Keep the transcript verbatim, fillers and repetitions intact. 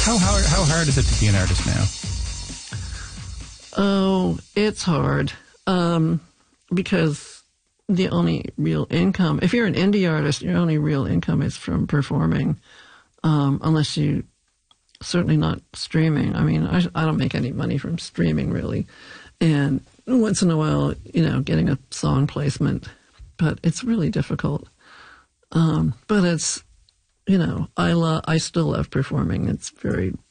How, how, how hard is it to be an artist now? Oh, it's hard um, because the only real income, if you're an indie artist, your only real income is from performing, um, unless you, certainly not streaming. I mean, I, I don't make any money from streaming, really. And once in a while, you know, getting a song placement, but it's really difficult. Um, but it's, you know, I love, I still love performing. It's very